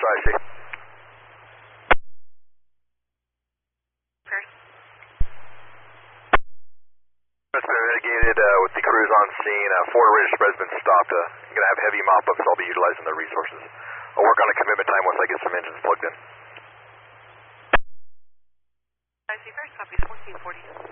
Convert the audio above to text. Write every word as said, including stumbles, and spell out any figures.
I see. First. It's been mitigated uh, with the crews on scene. Uh, Fort Ridge spread's been stopped. Uh, I'm going to have heavy mop-ups, so I'll be utilizing the resources. I'll work on a commitment time once I get some engines plugged in. I see first, copy fourteen forty.